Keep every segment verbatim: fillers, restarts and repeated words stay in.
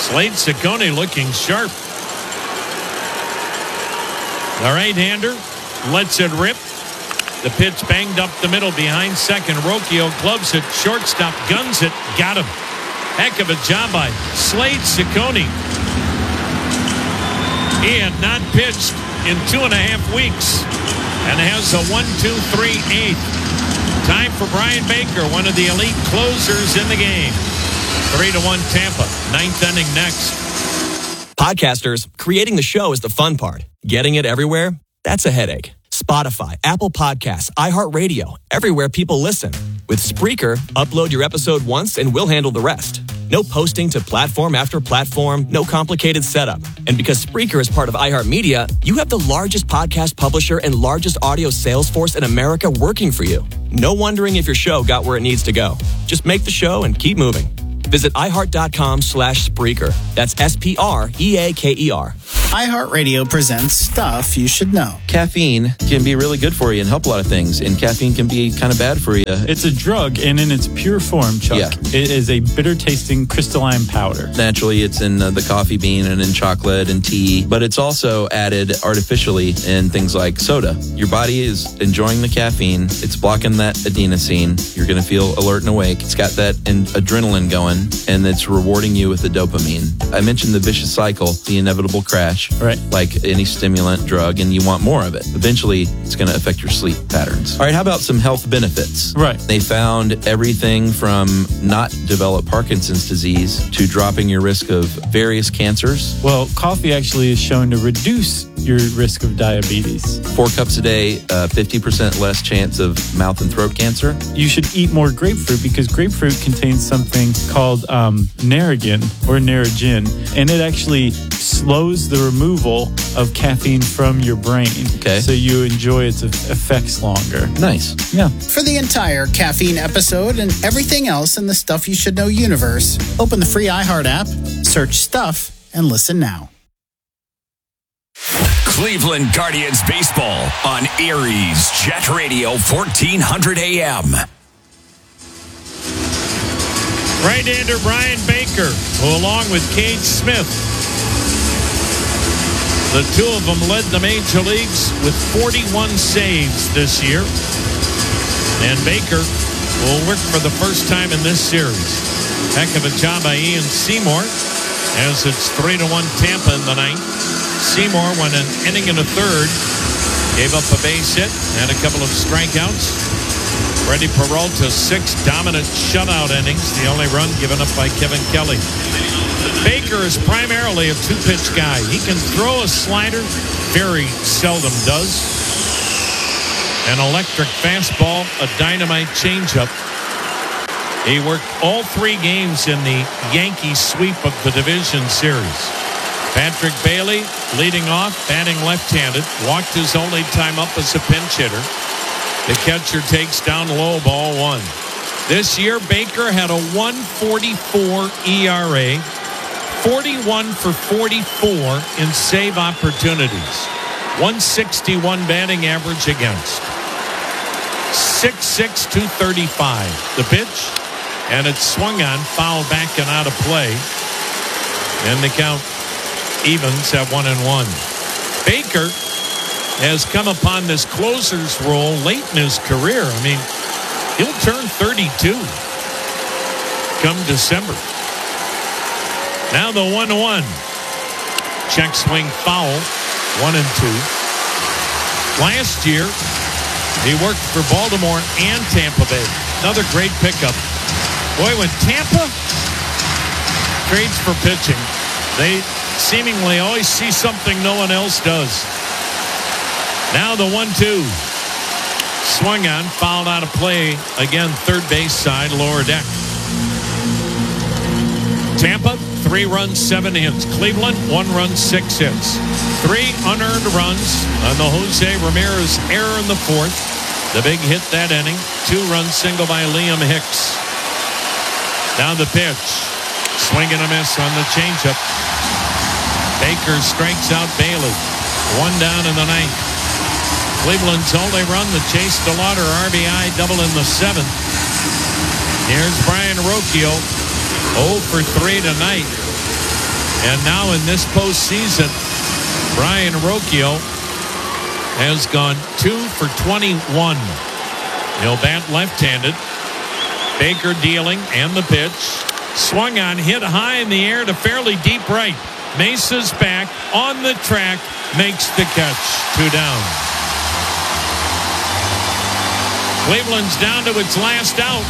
Slade Ciccone looking sharp. The right-hander lets it rip. The pitch banged up the middle behind second. Rocchio gloves it. Shortstop guns it. Got him. Heck of a job by Slade Ciccone. He had not pitched in two and a half weeks and has a one two three eighth. Time for Brian Baker, one of the elite closers in the game. Three to one Tampa. Ninth inning next. Podcasters, creating the show is the fun part. Getting it everywhere? That's a headache. Spotify, Apple Podcasts, iHeartRadio, everywhere people listen. With Spreaker, upload your episode once and we'll handle the rest. No posting to platform after platform, no complicated setup. And because Spreaker is part of iHeartMedia, you have the largest podcast publisher and largest audio sales force in America working for you. No wondering if your show got where it needs to go. Just make the show and keep moving. Visit iHeart.com slash Spreaker. That's S P R E A K E R. iHeartRadio presents Stuff You Should Know. Caffeine can be really good for you and help a lot of things, and caffeine can be kind of bad for you. It's a drug, and in its pure form, Chuck, Yeah. it is a bitter-tasting crystalline powder. Naturally, it's in uh, the coffee bean and in chocolate and tea, but it's also added artificially in things like soda. Your body is enjoying the caffeine. It's blocking that adenosine. You're going to feel alert and awake. It's got that in- adrenaline going, and it's rewarding you with the dopamine. I mentioned the vicious cycle, the inevitable crash. Right. Like any stimulant drug, and you want more of it. Eventually, it's going to affect your sleep patterns. All right, how about some health benefits? Right. They found everything from not develop Parkinson's disease to dropping your risk of various cancers. Well, coffee actually is shown to reduce your risk of diabetes. Four cups a day, uh, fifty percent less chance of mouth and throat cancer. You should eat more grapefruit because grapefruit contains something called um, Narragin or Narragin, and it actually slows the removal of caffeine from your brain. Okay. So you enjoy its effects longer. Nice. Yeah. For the entire caffeine episode and everything else in the Stuff You Should Know universe, open the free iHeart app, search Stuff, and listen now. Cleveland Guardians baseball on Aries Jet Radio fourteen hundred A M. Right-hander Brian Baker, who along with Cade Smith, the two of them led the major leagues with forty-one saves this year. And Baker will work for the first time in this series. Heck of a job by Ian Seymour, as it's three to one Tampa in the ninth. Seymour went an inning and a third, gave up a base hit, had a couple of strikeouts. Freddie Peralta, six dominant shutout innings, the only run given up by Kevin Kelly. Baker is primarily a two-pitch guy. He can throw a slider, very seldom does. An electric fastball, a dynamite changeup. He worked all three games in the Yankee sweep of the division series. Patrick Bailey leading off, batting left-handed, walked his only time up as a pinch hitter. The catcher takes down low, ball one. This year, Baker had a one forty-four E R A, forty-one for forty-four in save opportunities, one sixty-one batting average against, six six, two thirty-five. The pitch, and it's swung on, foul back and out of play. And the count evens at one and one. Baker has come upon this closer's role late in his career. I mean, he'll turn thirty-two come December. Now the one one. Check swing foul, one and two. Last year, he worked for Baltimore and Tampa Bay. Another great pickup. Boy, when Tampa trades for pitching, they seemingly always see something no one else does. Now the one two. Swung on, fouled out of play. Again, third base side, lower deck. Tampa, three runs, seven hits. Cleveland, one run, six hits. Three unearned runs on the Jose Ramirez error in the fourth. The big hit that inning. Two-run single by Liam Hicks. Now the pitch. Swing and a miss on the changeup. Baker strikes out Bailey. One down in the ninth. Cleveland's only run, the Chase DeLauder R B I double in the seventh. Here's Brian Rocchio, oh for three tonight. And now in this postseason, Brian Rocchio has gone two for twenty-one. He'll bat left-handed. Baker dealing and the pitch. Swung on, hit high in the air to fairly deep right. Mesa's back on the track, makes the catch. Two down. Cleveland's down to its last out.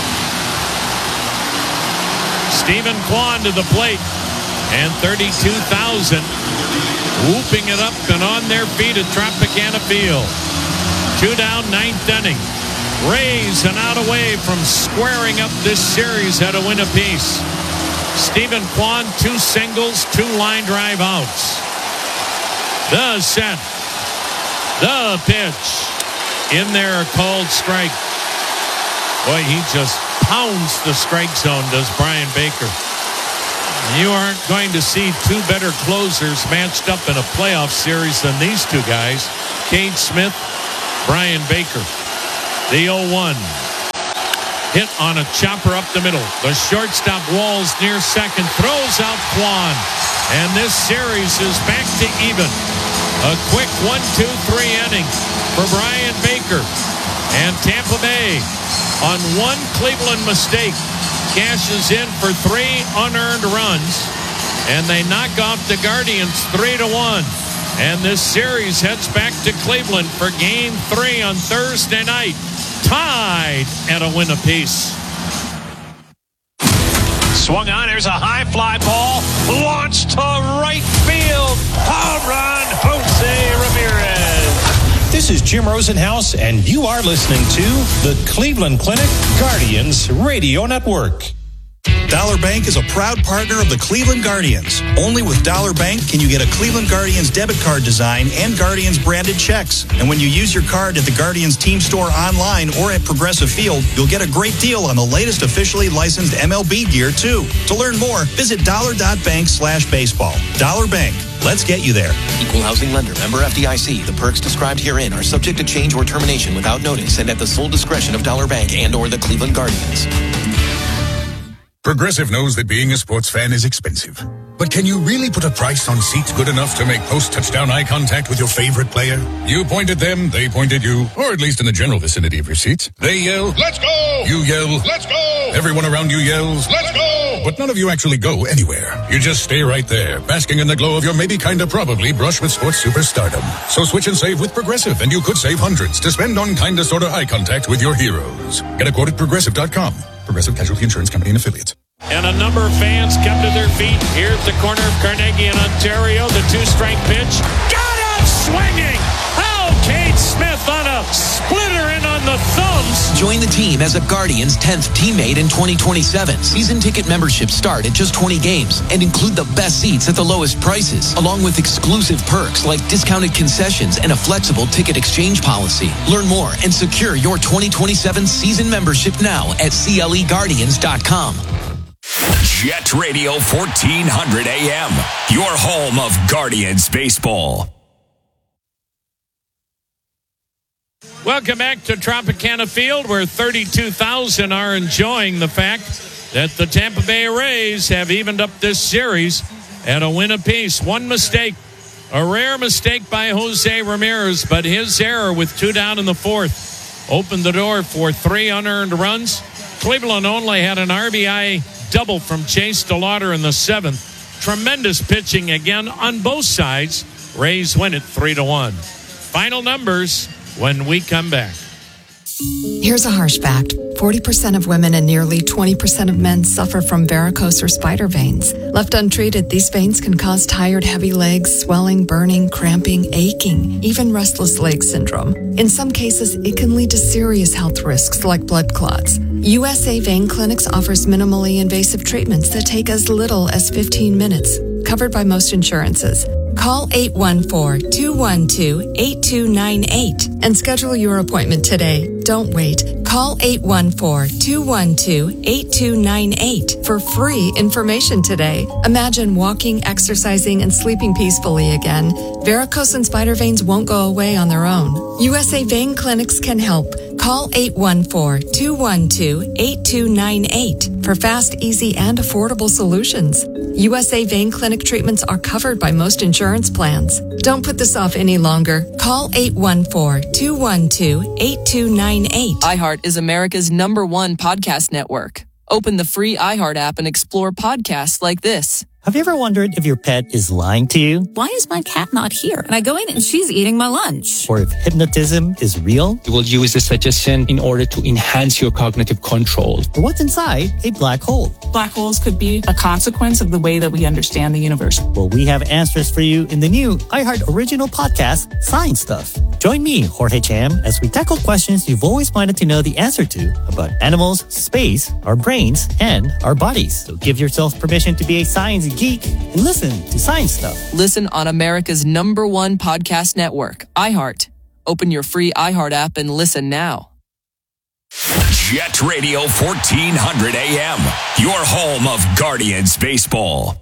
Stephen Kwan to the plate. And thirty-two thousand whooping it up and on their feet at Tropicana Field. Two down, ninth inning. Rays an out away from squaring up this series at a win apiece. Stephen Kwan, two singles, two line drive outs. The set. The pitch. In there, a called strike. Boy, he just pounds the strike zone, does Brian Baker. You aren't going to see two better closers matched up in a playoff series than these two guys. Cade Smith, Brian Baker. The oh one. Hit on a chopper up the middle. The shortstop Walls near second. Throws out Kwan. And this series is back to even. A quick one, two, three inning for Brian Baker. And Tampa Bay, on one Cleveland mistake, cashes in for three unearned runs. And they knock off the Guardians three to one. And this series heads back to Cleveland for game three on Thursday night. Tied at a win apiece. Swung on. There's a high fly ball. Launched to right field. Home run, Jose Ramirez. This is Jim Rosenhaus, and you are listening to the Cleveland Clinic Guardians Radio Network. Dollar Bank is a proud partner of the Cleveland Guardians. Only with Dollar Bank can you get a Cleveland Guardians debit card design and Guardians branded checks. And when you use your card at the Guardians team store online or at Progressive Field, you'll get a great deal on the latest officially licensed M L B gear, too. To learn more, visit dollar.bank slash baseball. Dollar Bank. Let's get you there. Equal housing lender. Member F D I C. The perks described herein are subject to change or termination without notice and at the sole discretion of Dollar Bank and or the Cleveland Guardians. Progressive knows that being a sports fan is expensive. But can you really put a price on seats good enough to make post-touchdown eye contact with your favorite player? You point at them, they point at you, or at least in the general vicinity of your seats. They yell, "Let's go!" You yell, "Let's go!" Everyone around you yells, "Let's go!" But none of you actually go anywhere. You just stay right there, basking in the glow of your maybe kinda probably brush with sports superstardom. So switch and save with Progressive, and you could save hundreds to spend on kinda sorta eye contact with your heroes. Get a quote at progressive dot com. Progressive Casualty Insurance Company and Affiliates. And a number of fans come to their feet here at the corner of Carnegie and Ontario. The two-strike pitch. Got it! Swinging! Oh, Cade Smith on a splitter in on the thumbs. Join the team as a Guardians tenth teammate in twenty twenty-seven. Season ticket memberships start at just twenty games and include the best seats at the lowest prices, along with exclusive perks like discounted concessions and a flexible ticket exchange policy. Learn more and secure your twenty twenty-seven season membership now at C L E Guardians dot com. Jet Radio fourteen hundred A M, your home of Guardians baseball. Welcome back to Tropicana Field, where thirty-two thousand are enjoying the fact that the Tampa Bay Rays have evened up this series at a win apiece. One mistake, a rare mistake by Jose Ramirez, but his error with two down in the fourth opened the door for three unearned runs. Cleveland only had an R B I double from Chase DeLauder in the seventh. Tremendous pitching again on both sides. Rays win it three to one. Final numbers when we come back. Here's a harsh fact. forty percent of women and nearly twenty percent of men suffer from varicose or spider veins. Left untreated, these veins can cause tired, heavy legs, swelling, burning, cramping, aching, even restless leg syndrome. In some cases, it can lead to serious health risks like blood clots. U S A Vein Clinics offers minimally invasive treatments that take as little as fifteen minutes, covered by most insurances. Call eight one four, two one two, eight two nine eight and schedule your appointment today. Don't wait. Call eight one four, two one two, eight two nine eight for free information today. Imagine walking, exercising, and sleeping peacefully again. Varicose and spider veins won't go away on their own. U S A Vein Clinics can help. Call eight one four, two one two, eight two nine eight for fast, easy, and affordable solutions. U S A Vein Clinic treatments are covered by most insurance plans. Don't put this off any longer. Call eight one four, two one two, eight two nine eight. iHeart is America's number one podcast network. Open the free iHeart app and explore podcasts like this. Have you ever wondered if your pet is lying to you? Why is my cat not here? And I go in and she's eating my lunch. Or if hypnotism is real? You will use the suggestion in order to enhance your cognitive control. Or what's inside a black hole? Black holes could be a consequence of the way that we understand the universe. Well, we have answers for you in the new iHeart original podcast, Science Stuff. Join me, Jorge Cham, as we tackle questions you've always wanted to know the answer to about animals, space, our brains, and our bodies. So give yourself permission to be a science geek and listen to Science Stuff. Listen on America's number one podcast network, iHeart. Open your free iHeart app and listen now. Jet Radio fourteen hundred A M, your home of Guardians baseball.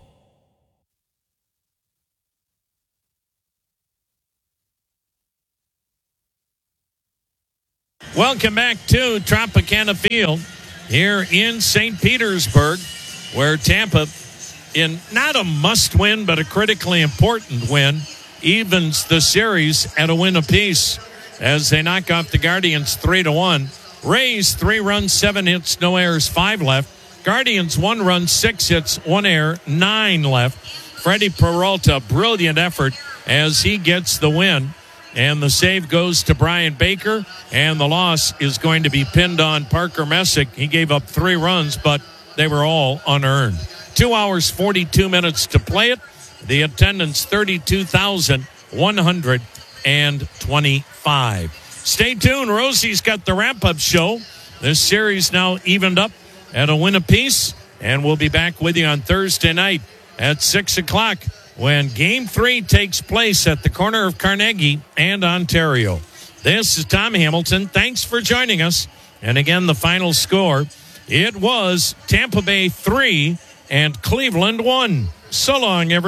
Welcome back to Tropicana Field here in Saint Petersburg, where Tampa, in not a must-win but a critically important win, evens the series at a win apiece as they knock off the Guardians three to one. Rays three runs, seven hits, no errors, five left. Guardians one run, six hits, one error, nine left. Freddie Peralta, brilliant effort as he gets the win. And the save goes to Brian Baker, and the loss is going to be pinned on Parker Messick. He gave up three runs, but they were all unearned. Two hours, forty-two minutes to play it. The attendance, thirty-two thousand one hundred twenty-five. Stay tuned. Rosie's got the wrap-up show. This series now evened up at a win apiece, and we'll be back with you on Thursday night at six o'clock when Game three takes place at the corner of Carnegie and Ontario. This is Tom Hamilton. Thanks for joining us. And again, the final score, it was Tampa Bay three and Cleveland one. So long, everyone.